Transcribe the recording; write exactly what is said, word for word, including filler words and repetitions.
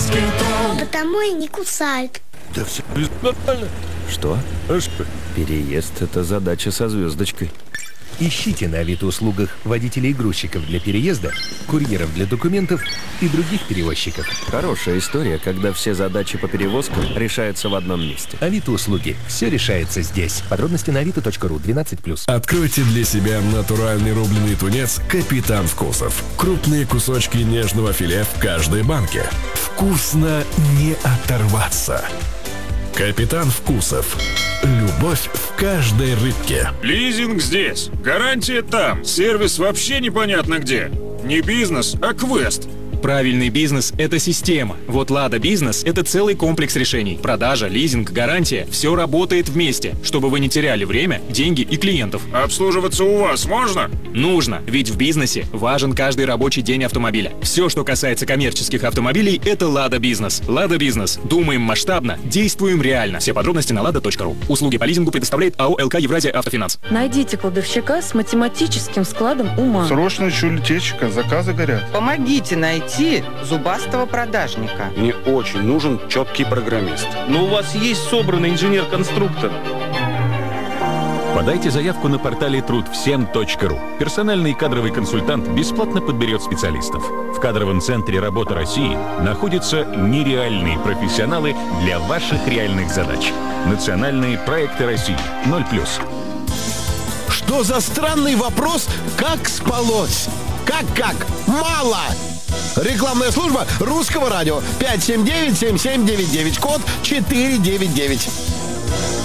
москитон. Потому и не кусают. Да все нормально. Что? А что? Переезд — это задача со звездочкой. Ищите на Авито-услугах водителей и грузчиков для переезда, курьеров для документов и других перевозчиков. Хорошая история, когда все задачи по перевозкам решаются в одном месте. Авито-услуги. Все решается здесь. Подробности на авито точка ру, двенадцать плюс. Откройте для себя натуральный рубленый тунец «Капитан Вкусов». Крупные кусочки нежного филе в каждой банке. Вкусно не оторваться. «Капитан Вкусов». Любовь в каждой рыбке. Лизинг здесь, гарантия там, сервис вообще непонятно где. Не бизнес, а квест. Правильный бизнес – это система. Вот Лада Бизнес – это целый комплекс решений. Продажа, лизинг, гарантия – все работает вместе, чтобы вы не теряли время, деньги и клиентов. Обслуживаться у вас можно? Нужно, ведь в бизнесе важен каждый рабочий день автомобиля. Все, что касается коммерческих автомобилей – это Лада Бизнес. Лада Бизнес. Думаем масштабно, действуем реально. Все подробности на лада точка ру. Услуги по лизингу предоставляет АО «эл ка Евразия Автофинанс». Найдите кладовщика с математическим складом ума. Срочно ищу летечка, заказы горят. Помогите найти зубастого продажника. Мне очень нужен четкий программист. Но у вас есть собранный инженер-конструктор. Подайте заявку на портале труд всем точка ру. Персональный кадровый консультант бесплатно подберет специалистов. В кадровом центре «Работа России» находятся нереальные профессионалы для ваших реальных задач. Национальные проекты России. ноль плюс. Что за странный вопрос? Как спалось? Как-как? Мало! Рекламная служба Русского радио. пять семь девять семь семь девять девять, код четыре девять девять.